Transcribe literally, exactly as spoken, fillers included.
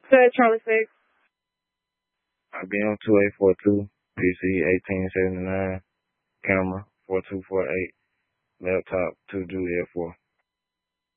Said Charlie six. I B M two eight four two, P C eighteen seventy nine, camera four two four eight, laptop two Juliet four.